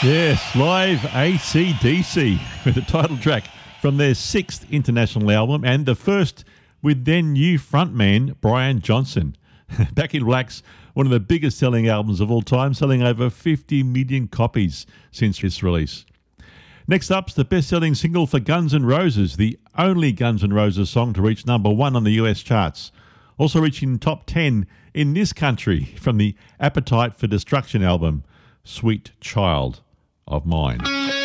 Yes, live AC/DC with the title track from their sixth international album and the first with then new frontman Brian Johnson. Back in Black's one of the biggest selling albums of all time, selling over 50 million copies since its release. Next up's the best-selling single for Guns N' Roses, the only Guns N' Roses song to reach number 1 on the US charts. Also reaching top 10 in this country from the Appetite for Destruction album, Sweet Child of Mine.